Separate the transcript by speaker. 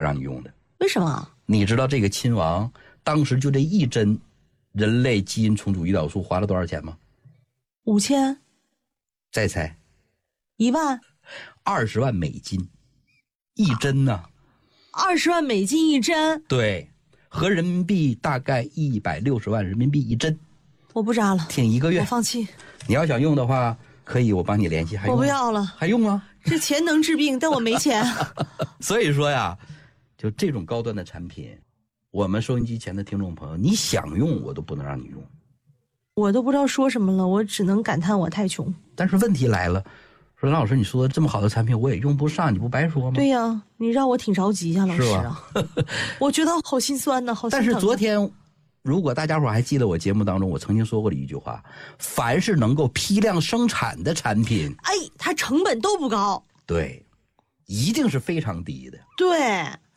Speaker 1: 让你用的。
Speaker 2: 为什么？
Speaker 1: 你知道这个亲王当时就这一针人类基因重组胰岛素花了多少钱吗
Speaker 2: ？5000？
Speaker 1: 再猜。
Speaker 2: 1万
Speaker 1: ？20万美金一针呢。
Speaker 2: 20万美金一针？
Speaker 1: 对，合人民币大概160万人民币一针。
Speaker 2: 我不扎了，
Speaker 1: 挺1个月。
Speaker 2: 我放弃。
Speaker 1: 你要想用的话，可以我帮你联系。还用？
Speaker 2: 我不要了。
Speaker 1: 还用啊？
Speaker 2: 这钱能治病，但我没钱。
Speaker 1: 所以说呀，就这种高端的产品，我们收音机前的听众朋友，你想用我都不能让你用。
Speaker 2: 我都不知道说什么了，我只能感叹我太穷。
Speaker 1: 但是问题来了，说郎老师，你说这么好的产品我也用不上，你不白说吗？
Speaker 2: 对呀，你让我挺着急呀，老师啊。我觉得好心酸呐，好心疼。
Speaker 1: 但是昨天，如果大家伙还记得我节目当中我曾经说过的一句话，凡是能够批量生产的产品，
Speaker 2: 它成本都不高。
Speaker 1: 对，一定是非常低的。
Speaker 2: 对，